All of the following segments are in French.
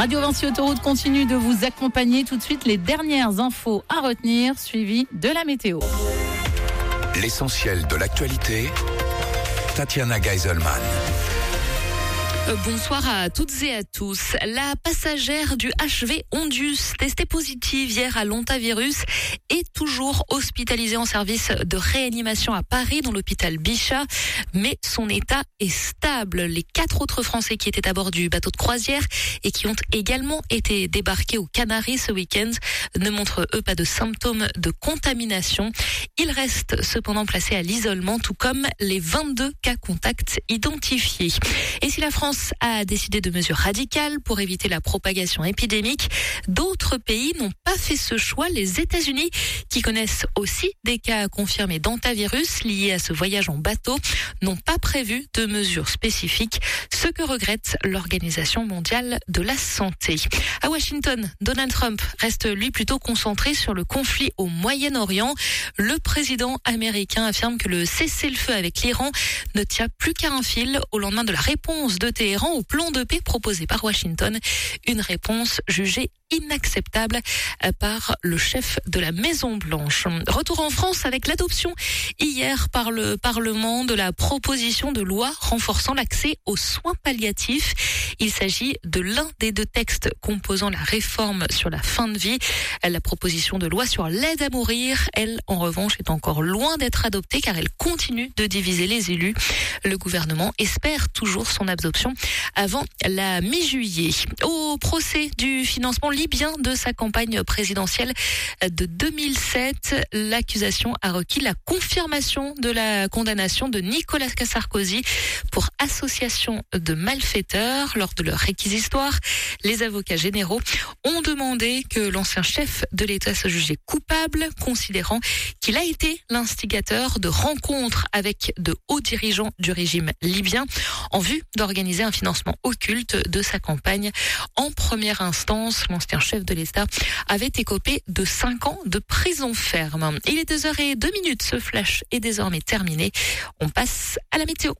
Radio Vinci Autoroute continue de vous accompagner. Tout de suite, les dernières infos à retenir, suivies de la météo. L'essentiel de l'actualité, Tatiana Geiselman. Bonsoir à toutes et à tous. La passagère du HV Ondius, testée positive hier à l'hantavirus, est toujours hospitalisée en service de réanimation à Paris dans l'hôpital Bichat, mais son état est stable. Les 4 autres Français qui étaient à bord du bateau de croisière et qui ont également été débarqués aux Canaries ce week-end ne montrent eux pas de symptômes de contamination. Ils restent cependant placés à l'isolement, tout comme les 22 cas contacts identifiés. Et si la France a décidé de mesures radicales pour éviter la propagation épidémique, d'autres pays n'ont pas fait ce choix. Les États-Unis, qui connaissent aussi des cas confirmés d'hantavirus liés à ce voyage en bateau, n'ont pas prévu de mesures spécifiques, ce que regrette l'Organisation mondiale de la santé. À Washington, Donald Trump reste lui plutôt concentré sur le conflit au Moyen-Orient. Le président américain affirme que le cessez-le-feu avec l'Iran ne tient plus qu'à un fil au lendemain de la réponse de Téhéran au plan de paix proposé par Washington. Une réponse jugée inacceptable par le chef de la Maison-Blanche. Retour en France avec l'adoption hier par le Parlement de la proposition de loi renforçant l'accès aux soins palliatifs. Il s'agit de l'un des 2 textes composant la réforme sur la fin de vie. La proposition de loi sur l'aide à mourir, elle, en revanche, est encore loin d'être adoptée car elle continue de diviser les élus. Le gouvernement espère toujours son adoption avant la mi-juillet. Au procès du financement libyen de sa campagne présidentielle de 2007, l'accusation a requis la confirmation de la condamnation de Nicolas Sarkozy pour association de malfaiteurs. Lors de leur réquisitoire, les avocats généraux ont demandé que l'ancien chef de l'État se jugeait coupable, considérant qu'il a été l'instigateur de rencontres avec de hauts dirigeants du régime libyen en vue d'organiser un financement occulte de sa campagne. En première instance, l'ancien chef de l'État avait écopé de 5 ans de prison ferme. Il est 2h02, ce flash est désormais terminé. On passe à la météo.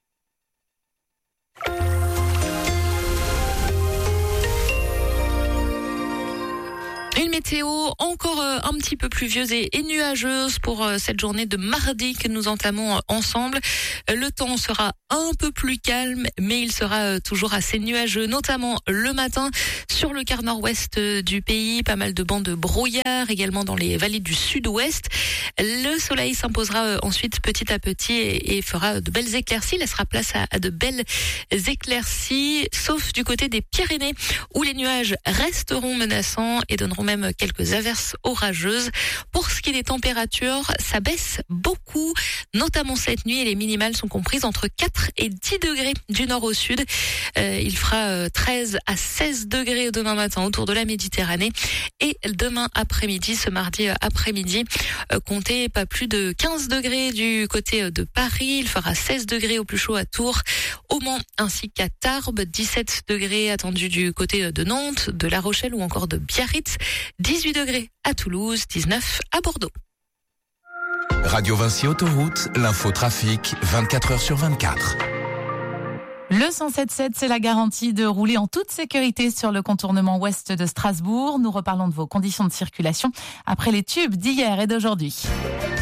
Une météo encore un petit peu pluvieuse et nuageuse pour cette journée de mardi que nous entamons ensemble. Le temps sera un peu plus calme, mais il sera toujours assez nuageux, notamment le matin sur le quart nord-ouest du pays. Pas mal de bancs de brouillard, également dans les vallées du sud-ouest. Le soleil s'imposera ensuite petit à petit et fera de belles éclaircies. Laissera place à de belles éclaircies, sauf du côté des Pyrénées, où les nuages resteront menaçants et donneront même quelques averses orageuses. Pour ce qui est des températures, ça baisse beaucoup, notamment cette nuit, et les minimales sont comprises entre 4 et 10 degrés du nord au sud. Il fera 13 à 16 degrés demain matin autour de la Méditerranée, et demain après-midi, ce mardi après-midi, comptez pas plus de 15 degrés du côté de Paris. Il fera 16 degrés au plus chaud à Tours, au Mans ainsi qu'à Tarbes, 17 degrés attendus du côté de Nantes, de La Rochelle ou encore de Biarritz, 18 degrés à Toulouse, 19 à Bordeaux. Radio Vinci Autoroute, l'infotrafic 24h/24. Le 177, c'est la garantie de rouler en toute sécurité sur le contournement ouest de Strasbourg. Nous reparlons de vos conditions de circulation après les tubes d'hier et d'aujourd'hui.